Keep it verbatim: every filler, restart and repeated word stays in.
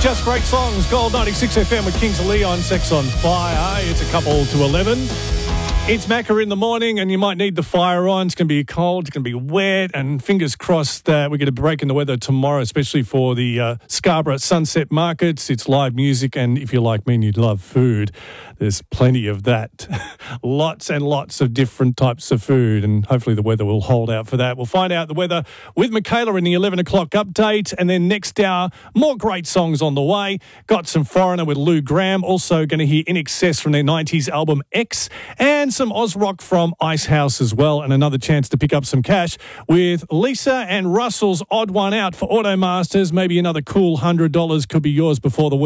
Just great songs. Gold ninety-six F M with Kings of Leon, Sex on Fire. It's a couple to eleven. It's Macca in the morning, and you might need the fire on. It's going to be cold, it's going to be wet, and fingers crossed that we get a break in the weather tomorrow, especially for the uh, Scarborough Sunset Markets. It's live music, and if you're like me and you love food, there's plenty of that. Lots and lots of different types of food, and hopefully the weather will hold out for that. We'll find out the weather with Michaela in the eleven o'clock update, and then next hour, more great songs on the way. Got some Foreigner with Lou Gramm, also going to hear In Excess from their nineties album X, and some Oz Rock from Icehouse as well, and another chance to pick up some cash with Lisa and Russell's Odd One Out for Automasters. Maybe another cool one hundred dollars could be yours before the week.